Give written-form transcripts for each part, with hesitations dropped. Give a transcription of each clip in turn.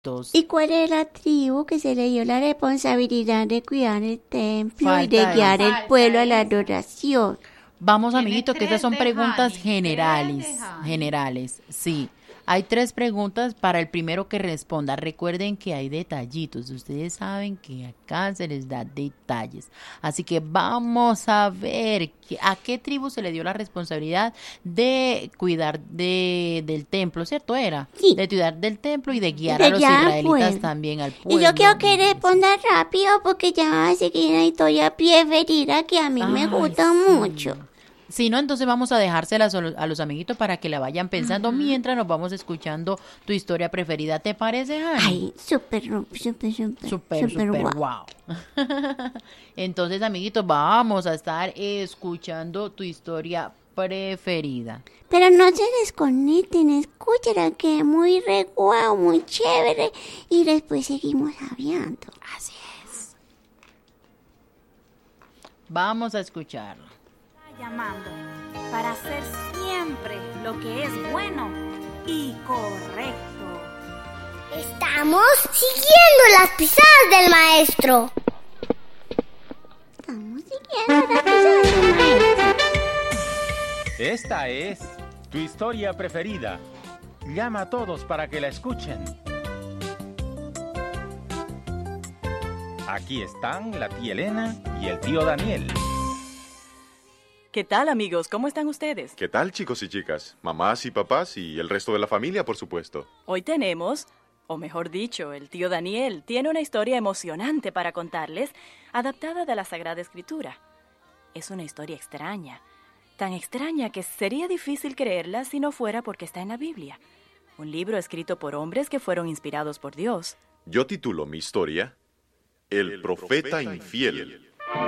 ¿Y cuál es la tribu que se le dio la responsabilidad de cuidar el templo y de guiar el pueblo a la adoración? Vamos, amiguito, que estas son preguntas generales, sí. Hay 3 preguntas para el primero que responda. Recuerden que hay detallitos. Ustedes saben que acá se les da detalles. Así que vamos a ver a qué tribu se le dio la responsabilidad de cuidar del templo, ¿cierto? Sí. De cuidar del templo y de guiar a los israelitas también al pueblo. Y yo quiero que responda rápido porque ya va a seguir la historia preferida que a mí me gusta mucho. Si no, entonces vamos a dejárselas a los amiguitos para que la vayan pensando mientras nos vamos escuchando tu historia preferida. ¿Te parece, Jani? Ay, súper wow. Entonces, amiguitos, vamos a estar escuchando tu historia preferida. Pero no se desconecten, escúchenla que es muy re guau, muy chévere. Y después seguimos hablando. Así es. Vamos a escucharlo. Llamando para hacer siempre lo que es bueno y correcto. Estamos siguiendo las pisadas del maestro. Esta es tu historia preferida. Llama a todos para que la escuchen. Aquí están la tía Elena y el tío Daniel. ¿Qué tal, amigos? ¿Cómo están ustedes? ¿Qué tal, chicos y chicas? Mamás y papás y el resto de la familia, por supuesto. Hoy tenemos, o mejor dicho, el tío Daniel tiene una historia emocionante para contarles, adaptada de la Sagrada Escritura. Es una historia extraña, tan extraña que sería difícil creerla si no fuera porque está en la Biblia. Un libro escrito por hombres que fueron inspirados por Dios. Yo titulo mi historia El profeta infiel.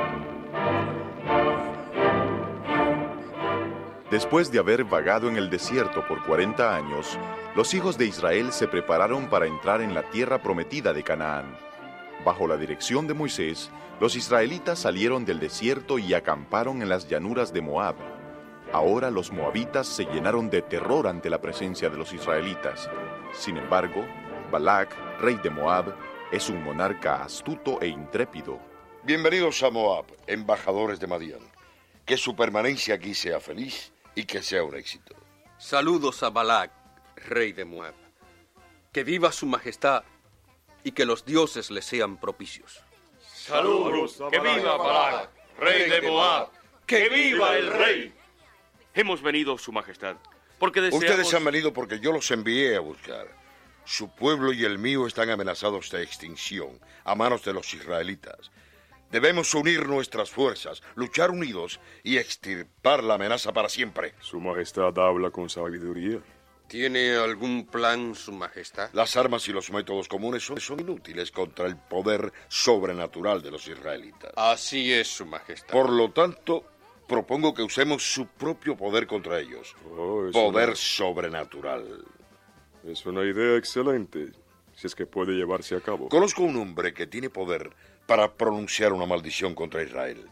Después de haber vagado en el desierto por 40 años, los hijos de Israel se prepararon para entrar en la tierra prometida de Canaán. Bajo la dirección de Moisés, los israelitas salieron del desierto y acamparon en las llanuras de Moab. Ahora los moabitas se llenaron de terror ante la presencia de los israelitas. Sin embargo, Balac, rey de Moab, es un monarca astuto e intrépido. Bienvenidos a Moab, embajadores de Madián. Que su permanencia aquí sea feliz y que sea un éxito. Saludos a Balac, rey de Moab. Que viva su majestad y que los dioses le sean propicios. Saludos, que viva Balac, rey de Moab. Que viva el rey. Hemos venido, su majestad, porque deseamos... Ustedes han venido porque yo los envié a buscar. Su pueblo y el mío están amenazados de extinción a manos de los israelitas. Debemos unir nuestras fuerzas, luchar unidos y extirpar la amenaza para siempre. Su majestad habla con sabiduría. ¿Tiene algún plan, su majestad? Las armas y los métodos comunes son inútiles contra el poder sobrenatural de los israelitas. Así es, su majestad. Por lo tanto, propongo que usemos su propio poder contra ellos. Poder sobrenatural. Es una idea excelente, si es que puede llevarse a cabo. Conozco un hombre que tiene poder para pronunciar una maldición contra Israel.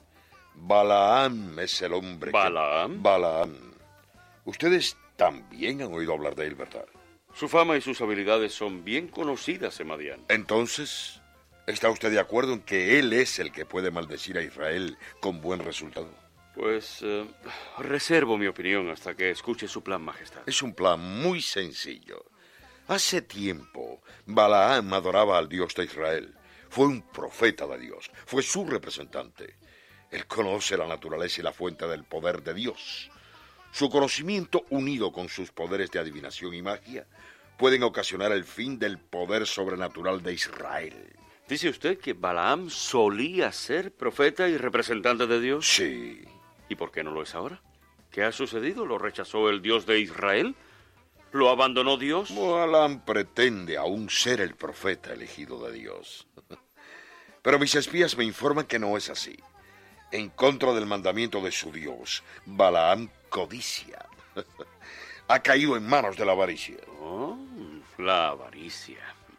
Balaam es el hombre ¿Balaam? Balaam. Ustedes también han oído hablar de él, ¿verdad? Su fama y sus habilidades son bien conocidas en Madián. Entonces, ¿está usted de acuerdo en que él es el que puede maldecir a Israel con buen resultado? Pues reservo mi opinión hasta que escuche su plan, majestad. Es un plan muy sencillo. Hace tiempo, Balaam adoraba al Dios de Israel. Fue un profeta de Dios, fue su representante. Él conoce la naturaleza y la fuente del poder de Dios. Su conocimiento, unido con sus poderes de adivinación y magia, pueden ocasionar el fin del poder sobrenatural de Israel. ¿Dice usted que Balaam solía ser profeta y representante de Dios? Sí. ¿Y por qué no lo es ahora? ¿Qué ha sucedido? ¿Lo rechazó el Dios de Israel? ¿Lo abandonó Dios? Balaam pretende aún ser el profeta elegido de Dios. Pero mis espías me informan que no es así. En contra del mandamiento de su Dios, Balaam codicia. Ha caído en manos de la avaricia. Oh, la avaricia.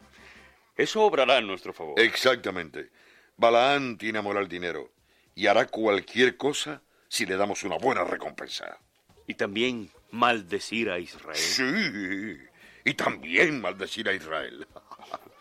Eso obrará en nuestro favor. Exactamente. Balaam tiene amor al dinero y hará cualquier cosa si le damos una buena recompensa. Y también maldecir a Israel. Sí, y también maldecir a Israel.